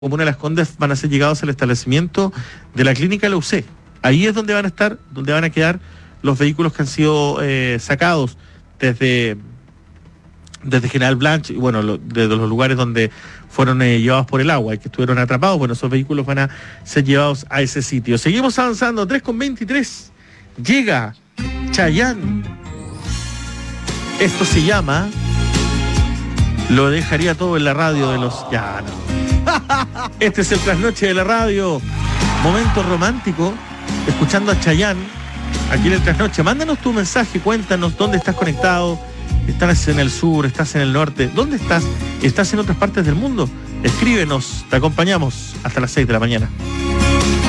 comuna de Las Condes van a ser llegados al establecimiento de la clínica La UC. Ahí es donde van a estar, donde van a quedar los vehículos que han sido sacados desde General Blanche y bueno, desde los lugares donde fueron llevados por el agua y que estuvieron atrapados. Bueno, esos vehículos van a ser llevados a ese sitio. Seguimos avanzando, 3:23. Llega Chayanne. Esto se llama Lo dejaría todo en la radio de los... Ya, no. Este es el trasnoche de la radio. Momento romántico, escuchando a Chayanne aquí en el trasnoche. Mándanos tu mensaje, cuéntanos dónde estás conectado. ¿Estás en el sur? ¿Estás en el norte? ¿Dónde estás? ¿Estás en otras partes del mundo? Escríbenos, te acompañamos hasta las 6 de la mañana.